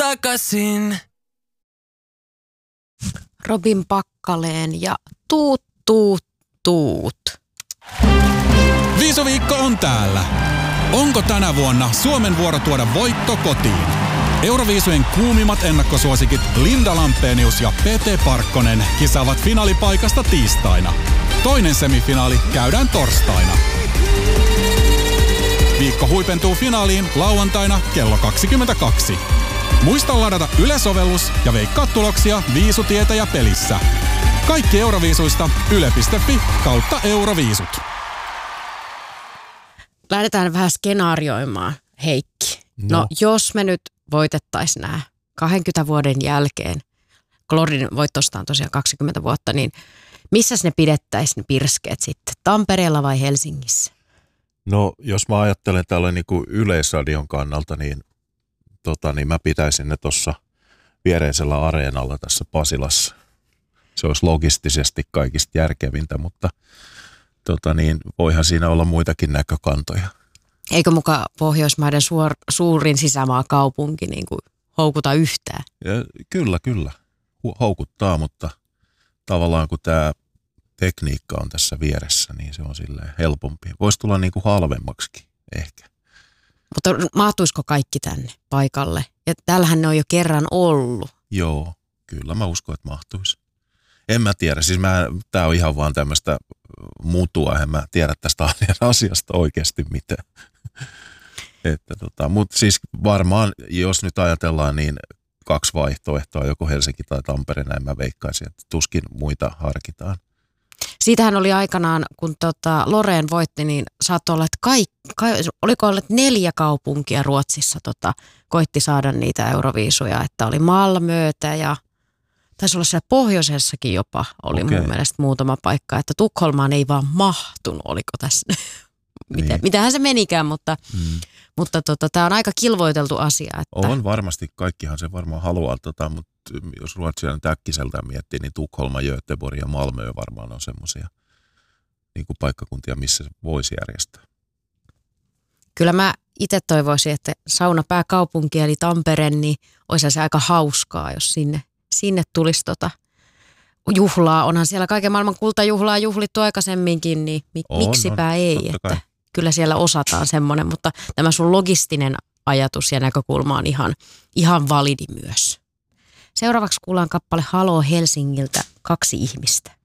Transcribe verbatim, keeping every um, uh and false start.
takaisin. Robin Pakkaleen ja tuut, tuut, tuut. Viisuviikko on täällä. Onko tänä vuonna Suomen vuoro tuoda voitto kotiin? Euroviisujen kuumimmat ennakkosuosikit Linda Lampenius ja Pete Parkkonen kisaavat finaalipaikasta tiistaina. Toinen semifinaali käydään torstaina. Viikko huipentuu finaaliin lauantaina kello kaksikymmentäkaksi. Muista ladata Yle-sovellus ja veikkaa tuloksia Viisutietäjä pelissä. Kaikki Euroviisuista yle piste fi kautta Euroviisut. Lähdetään vähän skenaarioimaan, Heikki. No, no jos me nyt voitettaisiin nämä kahdenkymmenen vuoden jälkeen, Glorin voittosta on tosiaan kaksikymmentä vuotta, niin missäs ne pidettäisiin ne pirskeet sitten? Tampereella vai Helsingissä? No jos mä ajattelen tällä niin kuin Yleisradion kannalta, niin, tota, niin mä pitäisin ne tuossa viereisellä areenalla tässä Pasilassa. Se olisi logistisesti kaikista järkevintä, mutta tota, niin, voihan siinä olla muitakin näkökantoja. Eikö muka Pohjoismaiden suor, suurin sisämaakaupunki niin kuin houkuta yhtään? Ja, kyllä, kyllä. Houkuttaa, mutta tavallaan kun tämä tekniikka on tässä vieressä, niin se on silleen helpompi. Voisi tulla niin kuin halvemmaksikin ehkä. Mutta mahtuisiko kaikki tänne paikalle? Ja täällähän ne on jo kerran ollut. Joo, kyllä mä uskon, että mahtuisi. En mä tiedä, siis tämä on ihan vaan tämmöistä mutua, en mä tiedä tästä asiasta oikeasti mitään. Että tota, mutta siis varmaan, jos nyt ajatellaan, niin kaksi vaihtoehtoa, joko Helsinki tai Tampere, näin mä veikkaisin, että tuskin muita harkitaan. Siitähän oli aikanaan, kun tota Loreen voitti, niin saattoi olla, että kaikki, oliko ollut neljä kaupunkia Ruotsissa tota, koitti saada niitä Euroviisuja, että oli Malmötä ja taisi olla siellä pohjoisessakin jopa oli okay. Mun mielestä muutama paikka, että Tukholmaan ei vaan mahtunut, oliko tässä, Miten, niin. mitähän se menikään, mutta, hmm. mutta tota, tämä on aika kilvoiteltu asia. Että on varmasti, kaikkihan se varmaan haluaa, tota, mutta jos Ruotsia nyt äkkiseltään miettii, niin Tukholma, Göteborg ja Malmö varmaan on semmoisia niin kuin paikkakuntia, missä voisi järjestää. Kyllä mä itse toivoisin, että saunapääkaupunki eli Tampere, niin olisi se aika hauskaa, jos sinne, sinne tulisi tota juhlaa. Onhan siellä kaiken maailman kultajuhlaa juhlittu aikaisemminkin, niin mi- on, miksipä on, ei. Että kyllä siellä osataan semmoinen, mutta tämä sun logistinen ajatus ja näkökulma on ihan, ihan validi myös. Seuraavaksi kuullaan kappale Haloo Helsingiltä, Kaksi ihmistä.